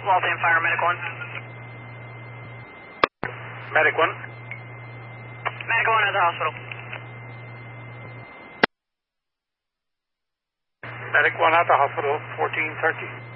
Waltham Fire, Medic 1. Medic 1. Medic 1 at the hospital. Medic 1 at the hospital, 1430.